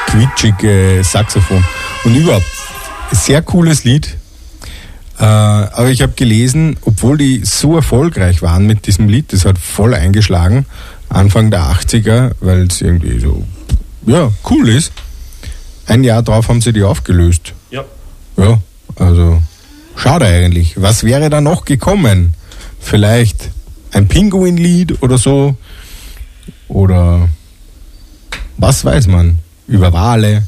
quietschige Saxophon. Und überhaupt, sehr cooles Lied. Aber ich habe gelesen, obwohl die so erfolgreich waren mit diesem Lied, das hat voll eingeschlagen, Anfang der 80er, weil es irgendwie so, ja, cool ist. Ein Jahr drauf haben sie die aufgelöst. Ja. Ja, also schade eigentlich. Was wäre da noch gekommen? Vielleicht ein Pinguin-Lied oder so? Oder was weiß man? Über Wale?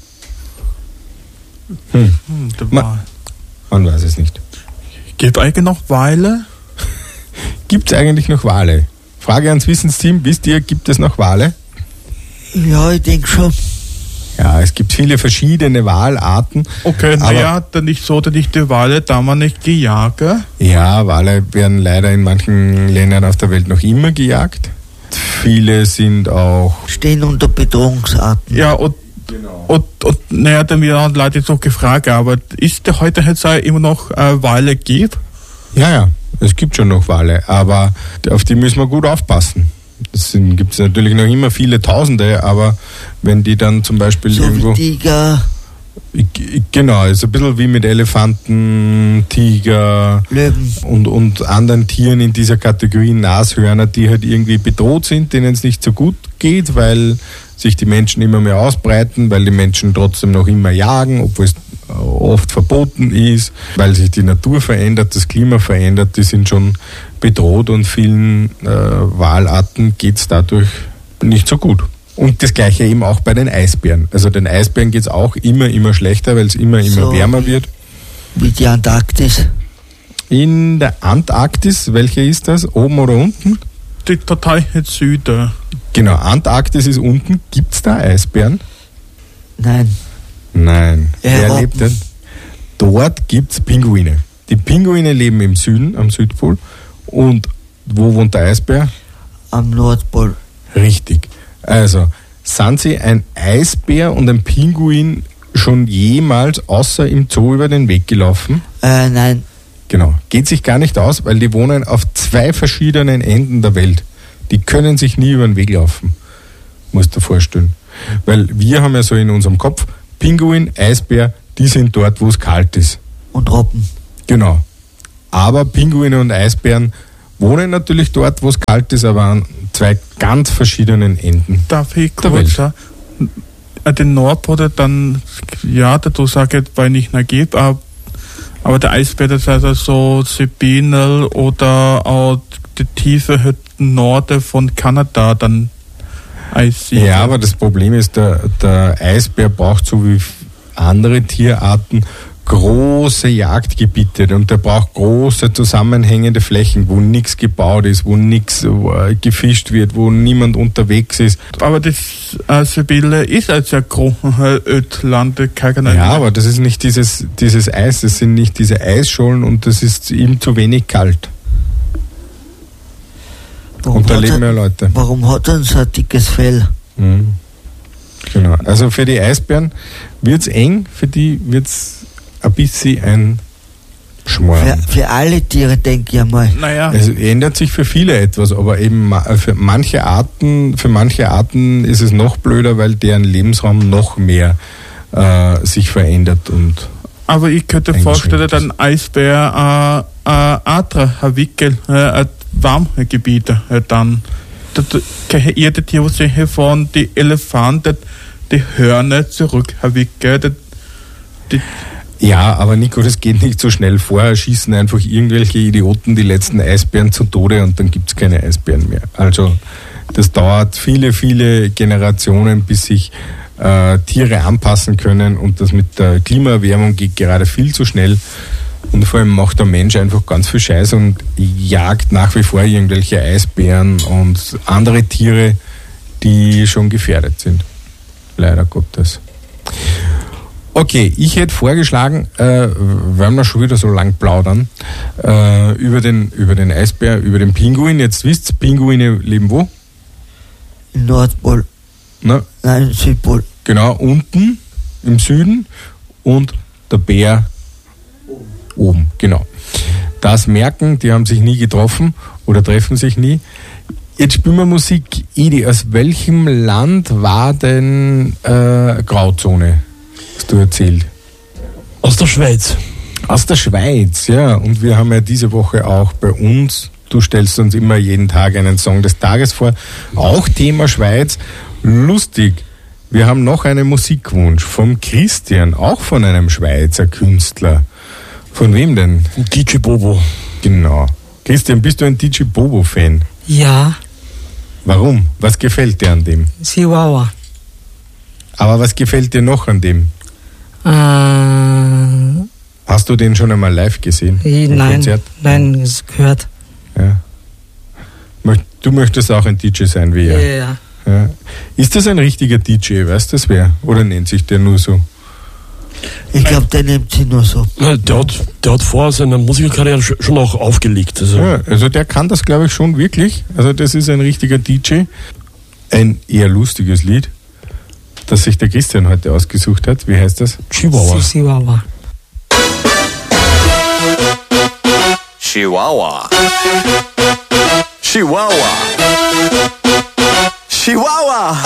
Man weiß es nicht. Gibt es eigentlich noch Wale? Gibt es eigentlich noch Wale? Frage ans Wissensteam, wisst ihr, gibt es noch Wale? Ja, ich denke schon. Ja, es gibt viele verschiedene Walarten. Okay, naja, dann nicht so, dass nicht die Wale da man nicht gejagt. Ja, Wale werden leider in manchen Ländern auf der Welt noch immer gejagt. Viele sind auch... Stehen unter Bedrohungsarten. Ja, und naja, dann wird auch Leute so gefragt, aber ist der heute jetzt immer noch Wale gibt? Ja, es gibt schon noch Wale, aber auf die müssen wir gut aufpassen. Es gibt natürlich noch immer viele Tausende, aber wenn die dann zum Beispiel so irgendwo... Wie Tiger. Genau, ist ein bisschen wie mit Elefanten, Tiger, Löwen und anderen Tieren in dieser Kategorie, Nashörner, die halt irgendwie bedroht sind, denen es nicht so gut geht, weil sich die Menschen immer mehr ausbreiten, weil die Menschen trotzdem noch immer jagen, obwohl es oft verboten ist, weil sich die Natur verändert, das Klima verändert, die sind schon bedroht und vielen Walarten geht es dadurch nicht so gut. Und das Gleiche eben auch bei den Eisbären. Also den Eisbären geht es auch immer schlechter, weil es immer so wärmer wird. Wie die Antarktis. In der Antarktis, welche ist das? Oben oder unten? Die total Süden. Genau, Antarktis ist unten. Gibt es da Eisbären? Nein. Wer lebt denn? Dort gibt es Pinguine. Die Pinguine leben im Süden, am Südpol. Und wo wohnt der Eisbär? Am Nordpol. Richtig. Also, sind Sie ein Eisbär und ein Pinguin schon jemals außer im Zoo über den Weg gelaufen? Nein. Genau. Geht sich gar nicht aus, weil die wohnen auf 2 verschiedenen Enden der Welt. Die können sich nie über den Weg laufen. Musst du dir vorstellen. Weil wir haben ja so in unserem Kopf, Pinguin, Eisbär, die sind dort, wo es kalt ist. Und Robben. Genau. Aber Pinguine und Eisbären wohnen natürlich dort, wo es kalt ist, aber an 2 ganz verschiedenen Enden. Darf ich kurz sagen? Den Nordpol dann, ja, dazu sage ich, weil nicht mehr gibt, aber der Eisbär, das heißt also Sibirien oder auch die tiefe Norden von Kanada dann Eis. Ja, aber das Problem ist, der Eisbär braucht so wie andere Tierarten große Jagdgebiete und der braucht große zusammenhängende Flächen, wo nichts gebaut ist, wo nichts gefischt wird, wo niemand unterwegs ist. Aber das Sibirien ist ein sehr großes Land. Ja, aber das ist nicht dieses Eis, das sind nicht diese Eisschollen und das ist ihm zu wenig kalt. Und da leben ja Leute. Warum hat er so ein dickes Fell? Mhm. Genau, also für die Eisbären wird es eng, für die wird es ein bisschen ein Schmarrn. Für alle Tiere, denke ich einmal. Naja. Es ändert sich für viele etwas, aber eben für manche Arten ist es noch blöder, weil deren Lebensraum noch mehr sich verändert. Aber ich könnte vorstellen, dass ein Eisbär Wickel, Warmgebiete dann. Jede Tier sich von die Elefanten, die Hörner zurückwickeln. Ja, aber Nico, das geht nicht so schnell. Vorher schießen einfach irgendwelche Idioten die letzten Eisbären zu Tode und dann gibt es keine Eisbären mehr. Also das dauert viele Generationen, bis sich Tiere anpassen können und das mit der Klimaerwärmung geht gerade viel zu schnell. Und vor allem macht der Mensch einfach ganz viel Scheiß und jagt nach wie vor irgendwelche Eisbären und andere Tiere, die schon gefährdet sind. Leider Gottes. Okay, ich hätte vorgeschlagen, weil wir schon wieder so lang plaudern, über den Eisbär, über den Pinguin. Jetzt wisst ihr, Pinguine leben wo? Im Nordpol. Nein, im Südpol. Genau, unten im Süden und der Bär oben, genau. Das merken, die haben sich nie getroffen oder treffen sich nie. Jetzt spielen wir Musik. Idi, aus welchem Land war denn Grauzone? Hast du erzählt? Aus der Schweiz. Aus der Schweiz, ja. Und wir haben ja diese Woche auch bei uns, du stellst uns immer jeden Tag einen Song des Tages vor, auch Thema Schweiz. Lustig, wir haben noch einen Musikwunsch vom Christian, auch von einem Schweizer Künstler. Von wem denn? DJ Bobo. Genau. Christian, bist du ein DJ Bobo-Fan? Ja, Warum? Was gefällt dir an dem? Chihuahua. Aber was gefällt dir noch an dem? Hast du den schon einmal live gesehen? Im Konzert? Nein, es gehört. Ja. Du möchtest auch ein DJ sein wie er? Ja. Ja. Ist das ein richtiger DJ, weißt du das wer? Oder nennt sich der nur so? Ich glaube, der nimmt sie nur so. Ja, der hat vor seiner Musikerkarriere schon auch aufgelegt. Also. Ja, also der kann das, glaube ich, schon wirklich. Also das ist ein richtiger DJ. Ein eher lustiges Lied, das sich der Christian heute ausgesucht hat. Wie heißt das? Chihuahua. Chihuahua. Chihuahua. Chihuahua. Chihuahua.